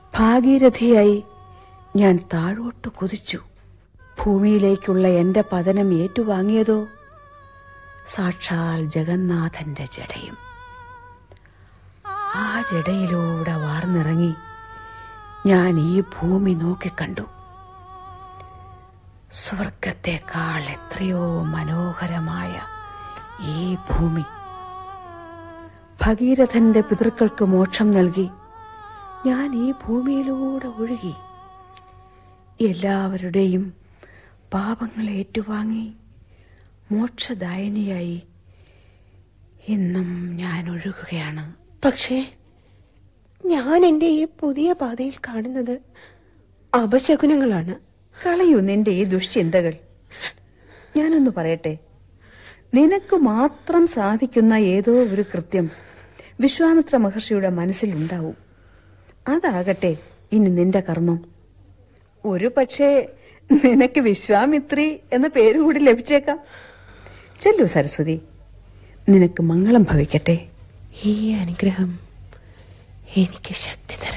ഭാഗീരഥിയായി ഞാൻ താഴോട്ട് കുതിച്ചു. ഭൂമിയിലേക്കുള്ള എന്റെ പതനം ഏറ്റുവാങ്ങിയതോ സാക്ഷാൽ ജഗന്നാഥന്റെ ജടയും. ആ ജടയിലൂടെ വാർന്നിറങ്ങി ഞാൻ ഈ ഭൂമി നോക്കിക്കണ്ടു. സ്വർഗത്തെക്കാൾ എത്രയോ മനോഹരമായ ഈ ഭൂമി. ഭഗീരഥന്റെ പിതൃക്കൾക്ക് മോക്ഷം നൽകി ഞാൻ ഈ ഭൂമിയിലൂടെ ഒഴുകി. എല്ലാവരുടെയും പാപങ്ങൾ ഏറ്റുവാങ്ങി മോക്ഷദായനിയായി ഇന്നും ഞാൻ ഒഴുകുകയാണ്. പക്ഷേ ഞാൻ എന്റെ ഈ പുതിയ പാതയിൽ കാണുന്നത് അപശകുനങ്ങളാണ്. കളയൂ നിന്റെ ഈ ദുശ്ചിന്തകൾ. ഞാനൊന്ന് പറയട്ടെ, നിനക്ക് മാത്രം സാധിക്കുന്ന ഏതോ ഒരു കൃത്യം വിശ്വാമിത്ര മഹർഷിയുടെ മനസ്സിലുണ്ടാവും. അതാകട്ടെ ഇനി നിന്റെ കർമ്മം. ഒരു പക്ഷേ നിനക്ക് വിശ്വാമിത്രി എന്ന പേരുകൂടി ലഭിച്ചേക്കാം. ചെല്ലു സരസ്വതി, നിനക്ക് മംഗളം ഭവിക്കട്ടെ. ഈ അനുഗ്രഹം എനിക്ക് ശക്തി